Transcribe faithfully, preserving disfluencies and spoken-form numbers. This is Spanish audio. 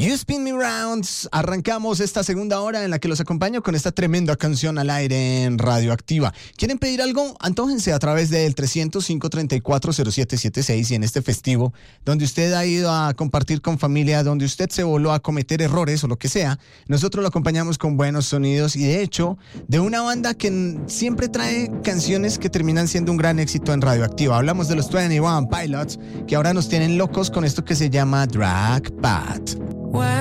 You Spin Me Round. Arrancamos esta segunda hora en la que los acompaño con esta tremenda canción al aire en Radioactiva. ¿Quieren pedir algo? Antójense a través del trescientos, cinco treinta y cuatro, cero siete siete seis y en este festivo donde usted ha ido a compartir con familia, donde usted se voló a cometer errores o lo que sea, nosotros lo acompañamos con buenos sonidos y de hecho de una banda que siempre trae canciones que terminan siendo un gran éxito en Radioactiva. Hablamos de los veintiuno Pilots, que ahora nos tienen locos con esto que se llama Drag Pat.